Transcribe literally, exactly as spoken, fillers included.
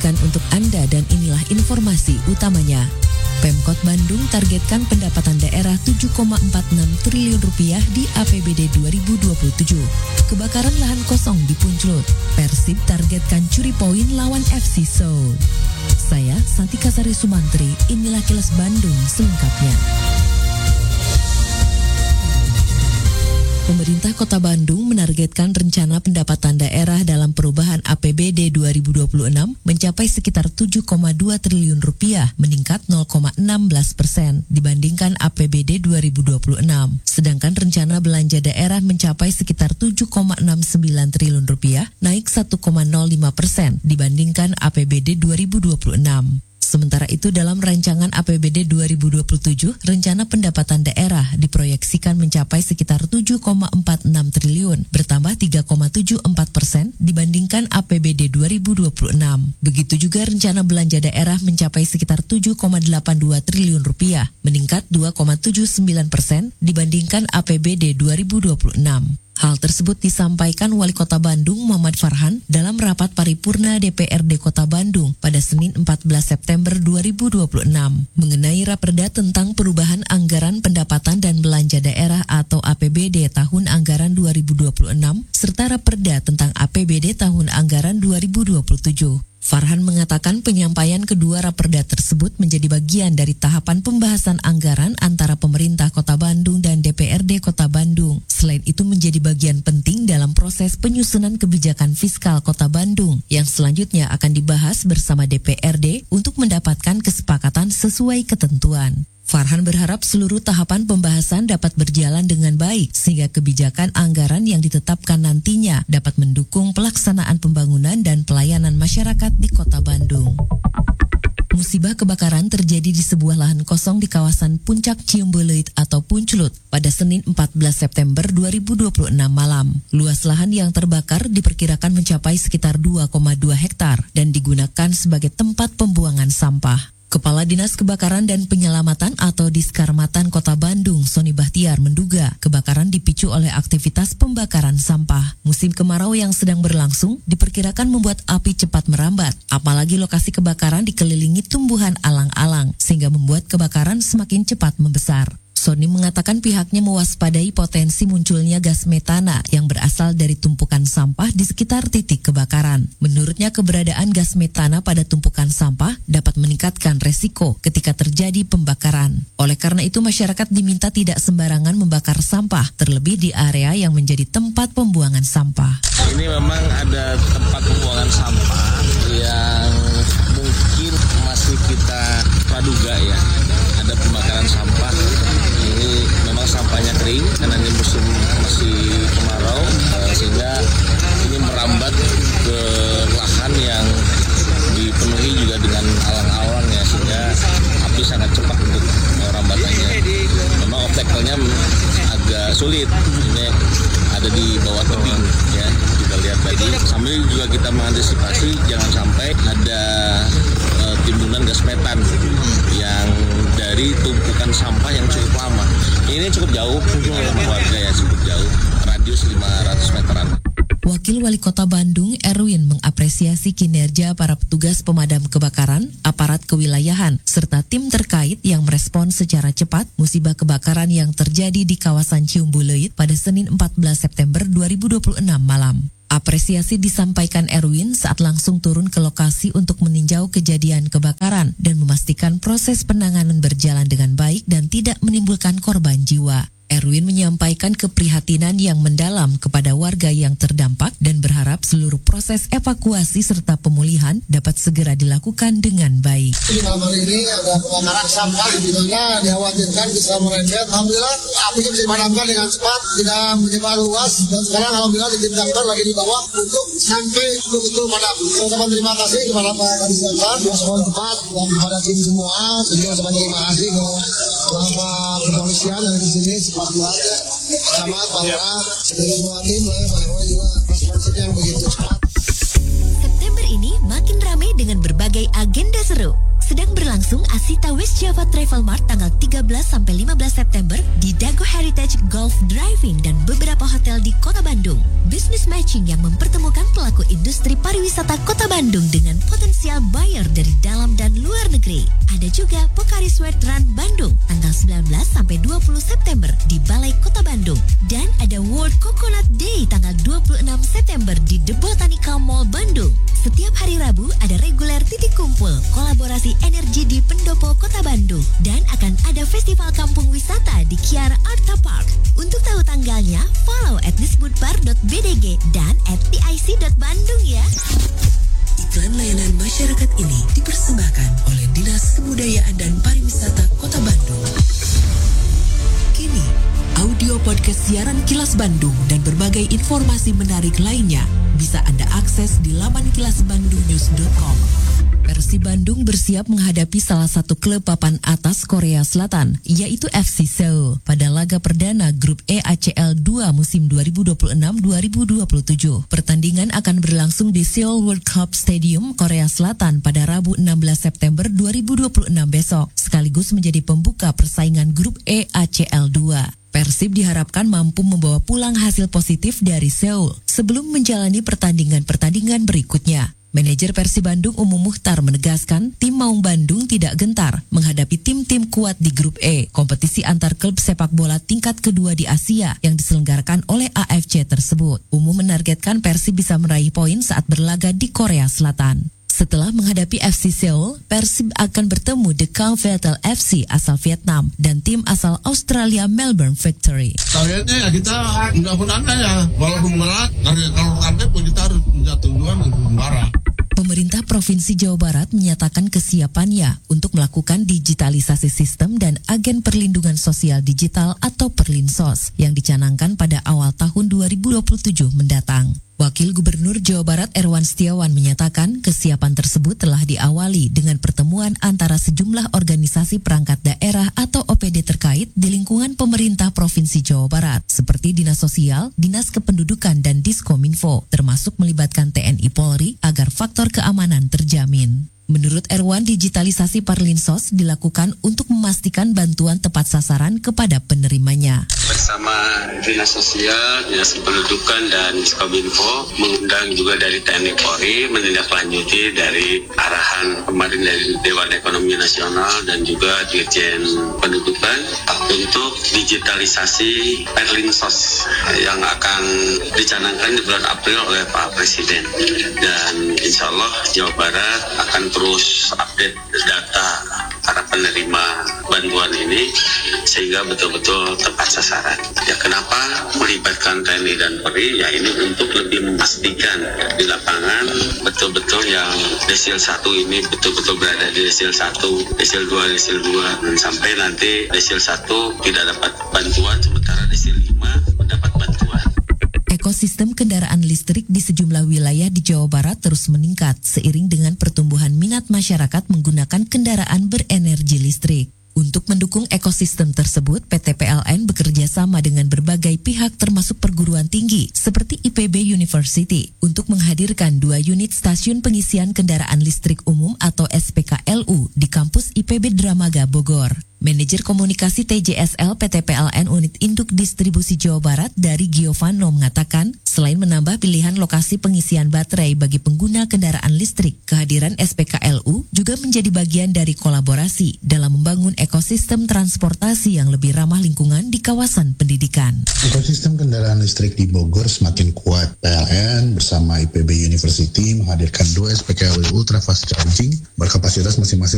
hadirkan untuk Anda dan inilah informasi utamanya. Pemkot Bandung targetkan pendapatan daerah tujuh koma empat enam triliun rupiah di A P B D dua ribu dua puluh tujuh. Kebakaran lahan kosong di Puncelut. Persib targetkan curi poin lawan F C Seoul. Saya Santika Sari Sumantri, inilah Kilas Bandung selengkapnya. Pemerintah Kota Bandung menargetkan rencana pendapatan daerah dalam perubahan A P B D dua ribu dua puluh enam mencapai sekitar tujuh koma dua triliun rupiah, meningkat nol koma enam belas persen dibandingkan A P B D dua ribu dua puluh enam. Sedangkan rencana belanja daerah mencapai sekitar tujuh koma enam sembilan triliun rupiah, naik satu koma nol lima persen dibandingkan A P B D dua ribu dua puluh enam. Sementara itu dalam rancangan A P B D dua ribu dua puluh tujuh, rencana pendapatan daerah diproyeksikan mencapai sekitar tujuh koma empat enam triliun, bertambah tiga koma tujuh empat persen dibandingkan A P B D dua ribu dua puluh enam. Begitu juga rencana belanja daerah mencapai sekitar tujuh koma delapan dua triliun rupiah, meningkat dua koma tujuh sembilan persen dibandingkan A P B D dua ribu dua puluh enam. Hal tersebut disampaikan Wali Kota Bandung Muhammad Farhan dalam rapat paripurna D P R D Kota Bandung pada Senin empat belas September dua ribu dua puluh enam mengenai Raperda tentang perubahan anggaran pendapatan dan belanja daerah atau A P B D tahun anggaran dua ribu dua puluh enam serta Raperda tentang A P B D tahun anggaran dua ribu dua puluh tujuh. Farhan mengatakan penyampaian kedua Raperda tersebut menjadi bagian dari tahapan pembahasan anggaran antara pemerintah Kota Bandung dan D P R D Kota Bandung. Selain itu menjadi bagian penting dalam proses penyusunan kebijakan fiskal Kota Bandung yang selanjutnya akan dibahas bersama D P R D untuk mendapatkan kesepakatan sesuai ketentuan. Farhan berharap seluruh tahapan pembahasan dapat berjalan dengan baik sehingga kebijakan anggaran yang ditetapkan nantinya dapat mendukung pelaksanaan pembangunan dan pelayanan masyarakat di Kota Bandung. Musibah kebakaran terjadi di sebuah lahan kosong di kawasan Puncak Ciumbuleuit atau Puncelut pada Senin empat belas September dua ribu dua puluh enam malam. Luas lahan yang terbakar diperkirakan mencapai sekitar dua koma dua hektar dan digunakan sebagai tempat pembuangan sampah. Kepala Dinas Kebakaran dan Penyelamatan atau Diskarmatan Kota Bandung, Sony Bahtiar, menduga kebakaran dipicu oleh aktivitas pembakaran sampah. Musim kemarau yang sedang berlangsung diperkirakan membuat api cepat merambat, apalagi lokasi kebakaran dikelilingi tumbuhan alang-alang, sehingga membuat kebakaran semakin cepat membesar. Sony mengatakan pihaknya mewaspadai potensi munculnya gas metana yang berasal dari tumpukan sampah di sekitar titik kebakaran. Menurutnya keberadaan gas metana pada tumpukan sampah dapat meningkatkan resiko ketika terjadi pembakaran. Oleh karena itu masyarakat diminta tidak sembarangan membakar sampah, terlebih di area yang menjadi tempat pembuangan sampah. Ini memang ada tempat pembuangan sampah yang mungkin masih kita praduga ya, ada pembakaran sampah. Ini memang sampahnya kering karena ini musim masih kemarau, sehingga ini merambat ke lahan yang dipenuhi juga dengan alang-alang ya, sehingga api sangat cepat untuk rambatannya. Memang obstacle-nya agak sulit, ini ada di bawah tebing ya, kita lihat tadi. Sambil juga kita mengantisipasi jangan sampai ada uh, timbunan gas metan yang dari tumpukan sampah yang cukup lama. Ini cukup jauh, rumah warga ya cukup jauh, radius lima ratus meteran. Wakil Wali Kota Bandung Erwin mengapresiasi kinerja para petugas pemadam kebakaran, aparat kewilayahan, serta tim terkait yang merespon secara cepat musibah kebakaran yang terjadi di kawasan Ciumbuleuit pada Senin empat belas September dua ribu dua puluh enam malam. Apresiasi disampaikan Erwin saat langsung turun ke lokasi untuk meninjau kejadian kebakaran dan memastikan proses penanganan berjalan dengan baik dan tidak menimbulkan korban jiwa. Erwin menyampaikan keprihatinan yang mendalam kepada warga yang terdampak dan berharap seluruh proses evakuasi serta pemulihan dapat segera dilakukan dengan baik. Di malam hari ini ada pembakaran sampah di mana dikhawatirkan bisa merembet. Alhamdulillah apinya bisa dipadamkan dengan cepat, tidak menyebar luas, dan sekarang alhamdulillah tim damkar lagi di bawah untuk sampai betul-betul padam. Saya ucapkan terima kasih kepada Pak Kadis Damkar, respon cepat, dan kepada tim semua. Saya ucapkan terima kasih kepada kepolisian yang di sini. Selamat, Pak Lurah, dari semua tim, Pak Lurah juga responsif yang begitu cepat. September ini makin ramai dengan berbagai agenda seru. Sedang berlangsung Asita West Java Travel Mart tanggal tiga belas sampai lima belas September di Dago Heritage Golf Driving dan beberapa hotel di Kota Bandung. Business matching yang mempertemukan pelaku industri pariwisata Kota Bandung dengan potensial buyer dari dalam dan luar negeri. Ada juga Pocari Sweat Run Bandung tanggal sembilan belas sampai dua puluh September di Balai Kota Bandung. Dan ada World Coconut Day tanggal dua puluh enam September di The Botanical Mall Bandung. Setiap hari Rabu ada reguler titik kumpul kolaborasi energi di Pendopo Kota Bandung dan akan ada festival kampung wisata di Kiara Arta Park. Untuk tahu tanggalnya, follow at disbudpar dot b d g dan at p i c dot bandung ya. Iklan layanan masyarakat ini dipersembahkan oleh Dinas Kebudayaan dan Pariwisata Kota Bandung. Kini, audio podcast siaran Kilas Bandung dan berbagai informasi menarik lainnya bisa Anda akses di laman kilas bandung news dot com. Persib Bandung bersiap menghadapi salah satu klub papan atas Korea Selatan, yaitu F C Seoul, pada laga perdana Grup E A C L dua musim dua ribu dua puluh enam dua ribu dua puluh tujuh. Pertandingan akan berlangsung di Seoul World Cup Stadium, Korea Selatan pada Rabu enam belas September dua ribu dua puluh enam besok, sekaligus menjadi pembuka persaingan Grup E A C L dua. Persib diharapkan mampu membawa pulang hasil positif dari Seoul sebelum menjalani pertandingan-pertandingan berikutnya. Manajer Persib Bandung Umum Muhtar menegaskan tim Maung Bandung tidak gentar menghadapi tim-tim kuat di Grup E, kompetisi antar klub sepak bola tingkat kedua di Asia yang diselenggarakan oleh A F C tersebut. Umum menargetkan Persib bisa meraih poin saat berlaga di Korea Selatan. Setelah menghadapi F C Seoul, Persib akan bertemu The Kang Vettel F C asal Vietnam dan tim asal Australia Melbourne Victory. Targetnya ya kita mudah-mudahan ya, walaupun berat, kalau target kita harus menjatuh dua juara. Pemerintah Provinsi Jawa Barat menyatakan kesiapannya untuk melakukan digitalisasi sistem dan agen perlindungan sosial digital atau Perlinsos yang dicanangkan pada awal tahun dua ribu dua puluh tujuh mendatang. Wakil Gubernur Jawa Barat Erwan Setiawan menyatakan kesiapan tersebut telah diawali dengan pertemuan antara sejumlah organisasi perangkat daerah atau O P D terkait di lingkungan pemerintah Provinsi Jawa Barat, seperti Dinas Sosial, Dinas Kependudukan, dan Diskominfo, termasuk melibatkan T N I Polri agar faktor keamanan terjamin. Menurut Erwan, digitalisasi Perlinsos dilakukan untuk memastikan bantuan tepat sasaran kepada penerimanya. Bersama Dinas Sosial, Dinas Kependudukan, dan Diskominfo mengundang juga dari T N I Polri menindaklanjuti dari arahan kemarin dari Dewan Ekonomi Nasional dan juga Dirjen Pendudukan untuk digitalisasi Perlinsos yang akan dicanangkan di bulan April oleh Pak Presiden. Dan insya Allah Jawa Barat akan terus update data para penerima bantuan ini sehingga betul-betul tepat sasaran. Ya, kenapa melibatkan T N I dan Polri? Ya, ini untuk lebih memastikan di lapangan betul-betul yang desil satu ini betul-betul berada di desil satu, desil dua, desil dua, dan sampai nanti desil satu tidak dapat bantuan sementara desil lima mendapat bantuan. Ekosistem kendaraan listrik di sejumlah wilayah di Jawa Barat terus meningkat seiring dengan pertumbuhan minat masyarakat menggunakan kendaraan berenergi listrik. Untuk mendukung ekosistem tersebut, P T P L N bekerja sama dengan berbagai pihak termasuk perguruan tinggi seperti I P B University untuk menghadirkan dua unit stasiun pengisian kendaraan listrik umum atau S P K L U di kampus I P B Dramaga Bogor. Manajer Komunikasi T J S L P T P L N Unit Induk Distribusi Jawa Barat dari Giovanno mengatakan, selain menambah pilihan lokasi pengisian baterai bagi pengguna kendaraan listrik, kehadiran S P K L U juga menjadi bagian dari kolaborasi dalam membangun ekosistem transportasi yang lebih ramah lingkungan di kawasan pendidikan. Ekosistem kendaraan listrik di Bogor semakin kuat. P L N bersama I P B University menghadirkan dua S P K L U Ultra Fast Charging berkapasitas masing-masing